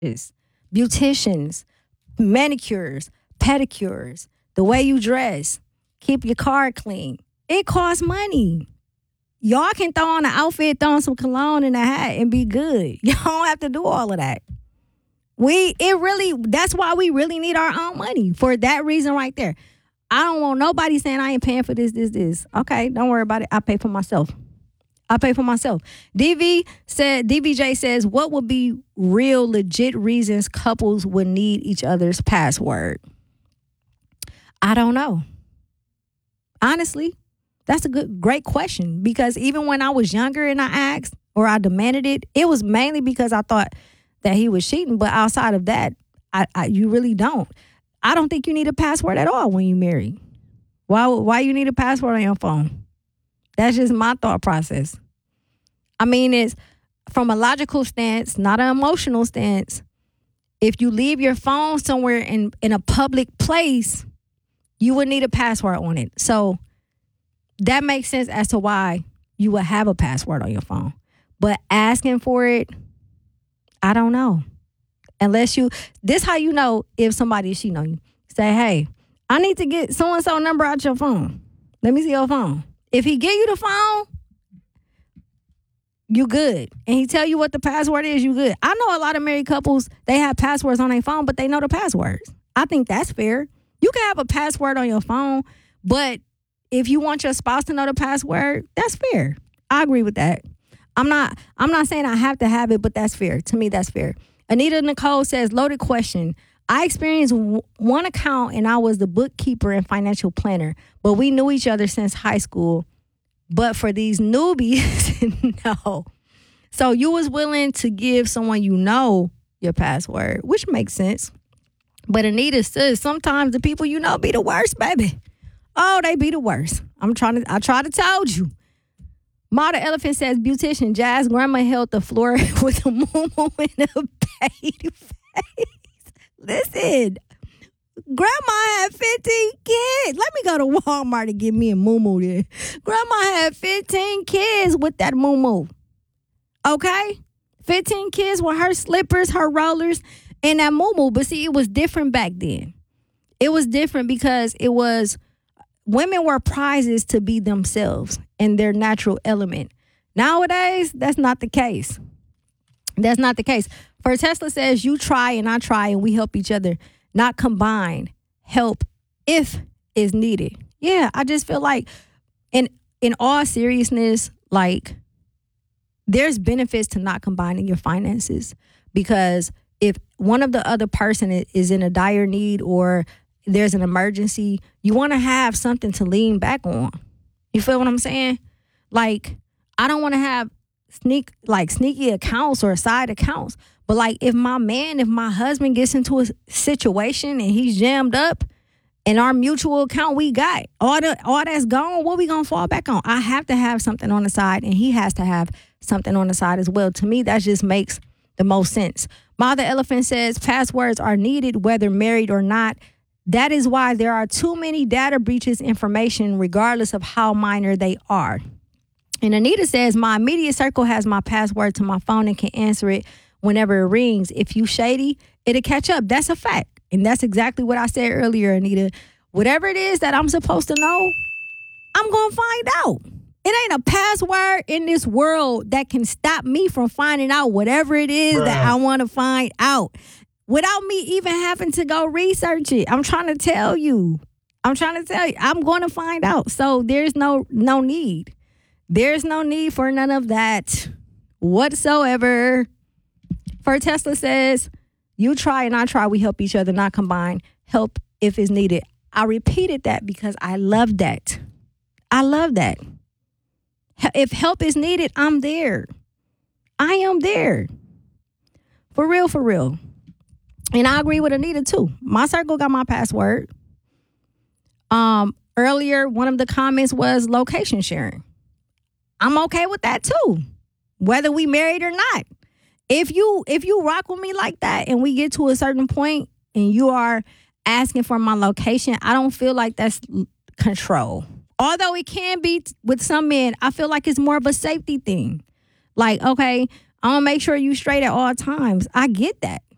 It's beauticians, manicures, pedicures, the way you dress, keep your car clean. It costs money. Y'all can throw on an outfit, throw on some cologne and a hat and be good. Y'all don't have to do all of that. That's why we really need our own money, for that reason right there. I don't want nobody saying I ain't paying for this. Okay, don't worry about it. I pay for myself. DVJ says, what would be real legit reasons couples would need each other's password? I don't know. Honestly, that's a great question, because even when I was younger and I asked or I demanded it, it was mainly because I thought that he was cheating. But outside of that, you really don't. I don't think you need a password at all when you marry. Why you need a password on your phone? That's just my thought process. I mean, it's from a logical stance, not an emotional stance. If you leave your phone somewhere in a public place, you would need a password on it. So that makes sense as to why you would have a password on your phone. But asking for it, I don't know. This how you know if somebody is cheating on you. Say, hey, I need to get so-and-so number out your phone. Let me see your phone. If he give you the phone, you good. And he tell you what the password is, you good. I know a lot of married couples, they have passwords on their phone, but they know the passwords. I think that's fair. You can have a password on your phone, but if you want your spouse to know the password, that's fair. I agree with that. I'm not saying I have to have it, but that's fair. To me, that's fair. Anita Nicole says, loaded question. I experienced one account and I was the bookkeeper and financial planner, but we knew each other since high school. But for these newbies, no. So you was willing to give someone you know your password, which makes sense. But Anita says sometimes the people you know be the worst, baby. Oh, they be the worst. I try to tell you. Ma the Elephant says, beautician, Jazz grandma held the floor with a moo-moo and a baby face. Listen, grandma had 15 kids. Let me go to Walmart and get me a moo-moo there. Grandma had 15 kids with that moo-moo. Okay? 15 kids with her slippers, her rollers, and that moo-moo. But see, it was different back then. It was different because women were prizes to be themselves in their natural element. Nowadays, that's not the case. That's not the case. For Tesla says, you try and I try and we help each other, not combine. Help if is needed. Yeah, I just feel like in all seriousness, like there's benefits to not combining your finances, because if one of the other person is in a dire need or there's an emergency, you want to have something to lean back on. You feel what I'm saying? Like, I don't want to have sneaky accounts or side accounts. But like, if my husband gets into a situation and he's jammed up and our mutual account we got, all that's gone, what we going to fall back on? I have to have something on the side and he has to have something on the side as well. To me, that just makes the most sense. Mother Elephant says passwords are needed whether married or not. That is why there are too many data breaches information regardless of how minor they are. And Anita says, my immediate circle has my password to my phone and can answer it whenever it rings. If you shady, it'll catch up. That's a fact. And that's exactly what I said earlier, Anita. Whatever it is that I'm supposed to know, I'm going to find out. It ain't a password in this world that can stop me from finding out whatever it is that I want to find out without me even having to go research it. I'm trying to tell you. I'm going to find out. So there's no need. There's no need for none of that whatsoever. For Tesla says, you try and I try, we help each other, not combine. Help if it's needed. I repeated that because I love that. I love that. If help is needed, I'm there. I am there. For real, for real. And I agree with Anita too. My circle got my password. Earlier, one of the comments was location sharing. I'm okay with that too, whether we married or not. If you rock with me like that and we get to a certain point and you are asking for my location, I don't feel like that's control. Although it can be with some men, I feel like it's more of a safety thing. Like, okay, I'm going to make sure you straight at all times. I get that.